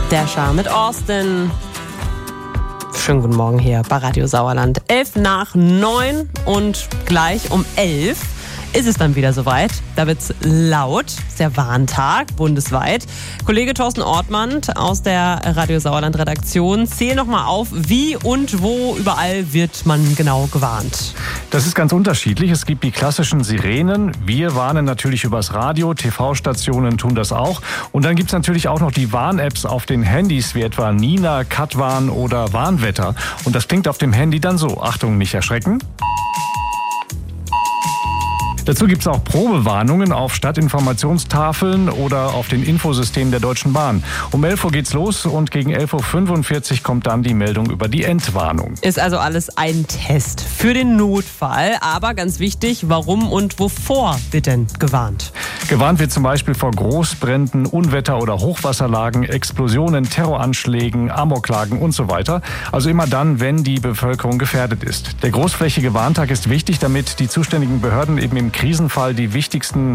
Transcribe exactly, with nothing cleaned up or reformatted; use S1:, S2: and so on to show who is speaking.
S1: Dasher mit Austin. Schönen guten Morgen hier bei Radio Sauerland. Elf nach neun und gleich um elf ist es dann wieder soweit. Da wird's laut. Ist der Warntag bundesweit. Kollege Thorsten Ortmann aus der Radio Sauerland Redaktion zähl noch mal auf, wie und wo überall wird man genau gewarnt.
S2: Das ist ganz unterschiedlich. Es gibt die klassischen Sirenen. Wir warnen natürlich übers Radio. T V-Stationen tun das auch. Und dann gibt es natürlich auch noch die Warn-Apps auf den Handys, wie etwa Nina, Katwarn oder Warnwetter. Und das klingt auf dem Handy dann so. Achtung, nicht erschrecken. Dazu gibt es auch Probewarnungen auf Stadtinformationstafeln oder auf den Infosystemen der Deutschen Bahn. Um elf Uhr geht's los und gegen elf Uhr fünfundvierzig kommt dann die Meldung über die Entwarnung.
S1: Ist also alles ein Test für den Notfall. Aber ganz wichtig, warum und wovor wird denn gewarnt?
S2: Gewarnt wird zum Beispiel vor Großbränden, Unwetter- oder Hochwasserlagen, Explosionen, Terroranschlägen, Amoklagen und so weiter. Also immer dann, wenn die Bevölkerung gefährdet ist. Der großflächige Warntag ist wichtig, damit die zuständigen Behörden eben im Krisenfall die wichtigsten